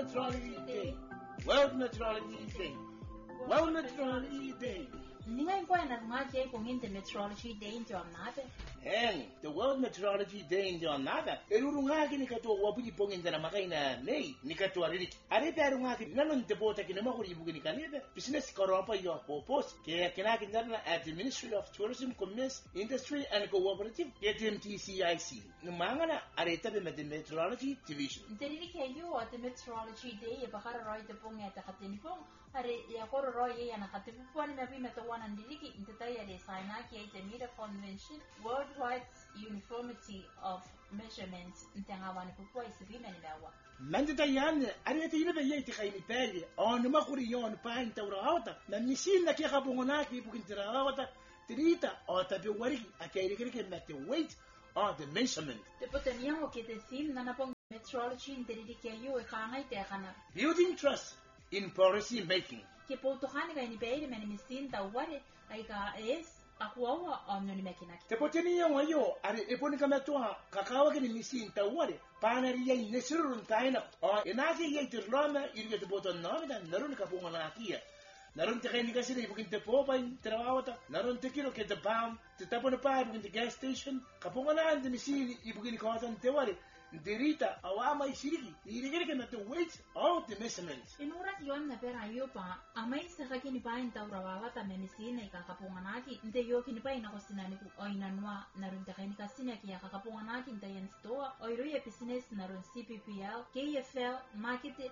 Meteorology Day. World Meteorology Day. World Meteorology Day. Ningai po na ngake kung the Meteorology Day in John Nate. And the World Meteorology Day in John Nada. Erurungaki ni kato wabuji pongin na makaina nei ni kato arili. Arebe arungaki nanon te bota kina makuri bugini kanebe. Business koropa yo popos ke kinaki ndana at the Ministry of Tourism, Commerce, Industry and Cooperative (MTCIC). Numangana areta be the Meteorology Division. Deriri kayo at the Meteorology Day e bakara roy de pong eta katinipong are ya koro roy ya na katipuan na bi metawana ndiriki intataya de sainaki e Geneva Convention Worldwide Uniformity of Measurements ntangawana pupua isibina ni dawa. Mandita yan areta yine be yeti khaini pele on makuri yon pain tawrahota na misin na kia kabongonaki bukintirawata trita o tabi wariki akairikirike met the weight of the measurement. Te poteniamo che te sim na pong Meteorology ndiriri kayo e kangai te kana. Building trust in policy making. Ke potokani ka ni beire men misin taware ai ka es akuwa omno ni mekinaki. Te potenia wayo are eponi kamatoa kakawa ke ni misin taware panari yai nesirun taina o enasi yai tirloma irge te boton nomida narun ka pongona kia. Naron te kaini kasiri bukin te popai trawawata naron te kilo ke te pam te tapona pa bukin te gas station kapongona ande misin ibukin kawasan te ware derita awama isiriki irigere na the weight of the measurements. Inurat yon na pera yo pa amay sa kakini pa in tawrawawata menisina ikakapunganaki nte yo kini pa ina kosinani ku oinanwa naron te kaini kasina kia kakapunganaki nte yan stoa oiruya business naron CPPL KFL market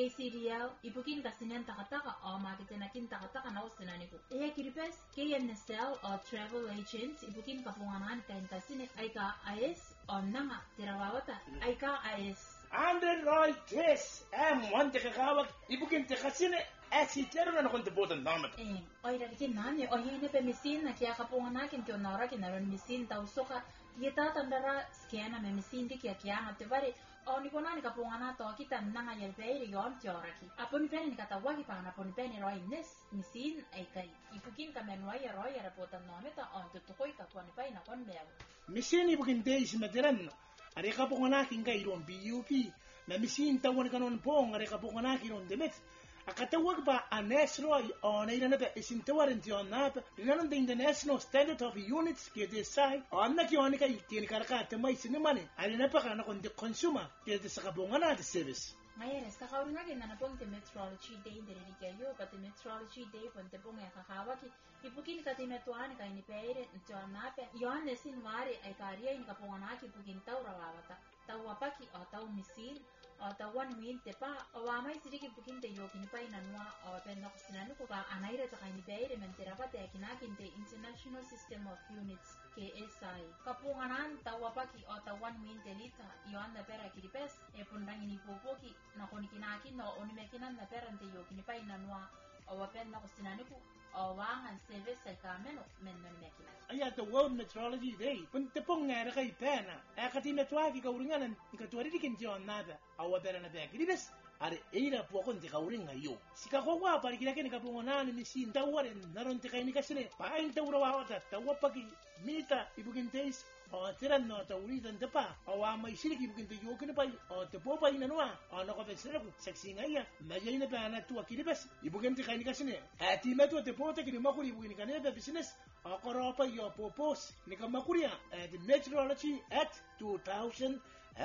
KCDL ibukin kasinan takataka o makitenakin takataka na usinaniku. Eya kiripes KNSL o travel agents ibukin kapunganan kain kasine ay ka AS o nanga tirawawata ay ka AS. Andre Roy Tess one te kakawak ibukin te kasine asitero na konte botan namat. Oy radikin nani o yene pe misin na kaya kapunganakin kyo nara kinaron misin tausoka yeta tandara skena me misin di kya ngate bare o ni konani kapungana to kita nanga yelbeire yon tioraki. Apon peni katawagi pa na pon peni Roy Ness misin ay kai ipukin ka menwaya Roy rapotan nameta on tutukoy ka tuani pa na kon beaw. Misin ibukin te isimeteran are kapunganakin ka iron BUP na misin tawon kanon pong are kapunganakin on demet. Akatawag ba a Nesroy o na ilan na isintawarin tiyon na rinanong the International Standard of Units kaya say o na kiyon ka itin karakata may sinimani alin na pa ka na kundi consumer kaya sa kabungan na the service. Ngayon, kakaurin na pong the Meteorology Day diri kayo pati Meteorology Day ponte pong kakawaki ipukin ka timetuan ka ni peire tiyon na pe yon nesin wari ay kariya in kapunganaki ipukin tawrawawata tawapaki o taw misil o tawan win te pa o amay siriki pukin te yokin pa inanwa o pendok sinanu ko ka anayra ta kaini beire mentera pa te kinakin te International System of Units KSI kapunganan tawapaki o tawan win te lita yon na pera kiripes e pundang ini popoki na konikinakin no onimekinan na pera te yokin pa inanwa o pendok sinanu ko o wangan service sa kameno mennon mekinan. Ayat the World Meteorology Day punte pong ngara kay pena akati metwagi kauringanan ikatwari dikin tiyon nada awa pera na bag libes are eira po kon te kauring ngayo sika ko wa para kila ken kapungonan ni sin tawaren naron te kay ni kasine pain tawrawawata tawapagi mita ibukin tes o tiran no tawritan te pa o may siliki ibukin te yokin pa o te popa inanwa o no ko pensera ko seksi ngaya mayay na pa na tuwa kilibes ibukin te kay ni kasine ati meto te pota kini makuri ibukin kanebe business o koropa yo popos ni kamakuria at Meteorology at 2021.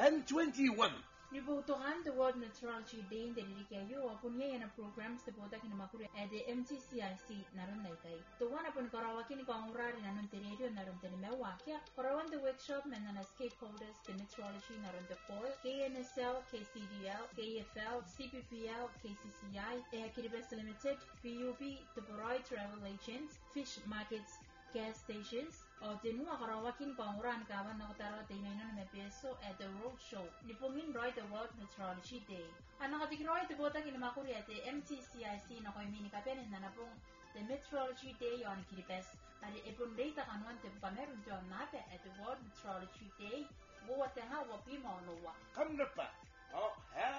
Nibutukan the World Meteorology Day diri kayo apunya yana programs te pota kini makuri at the MTCIC naron naitay. Tuwan apun karawaki ni kaungurari nanon te radio naron te mewa kya karawan the workshop menana stakeholders the meteorology naron te call KNSL, KCDL, KFL, CPPL, KCCI, Kiribes Limited, PUP, the Poroy Travel Agents, Fish Markets, gas stations o tenua karawakin panguran kawan na kotaro tingainon na peso at the road show nipungin Roy the World Meteorology Day ano katigroy te bota kinamakuri at the MTCIC na koy mini kapenin na napong the Meteorology Day yon kiripes ali ipon data kanuan te pameron to nape at the World Meteorology Day buwa tenga wapima onowa kamna pa